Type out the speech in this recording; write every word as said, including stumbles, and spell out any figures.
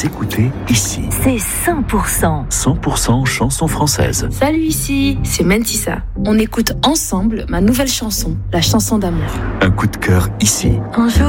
Vous écoutez Ici. C'est cent pour cent. cent pour cent chansons françaises. Salut Ici, c'est Mentissa. On écoute ensemble ma nouvelle chanson, la chanson d'amour. Un coup de cœur ici. Un jour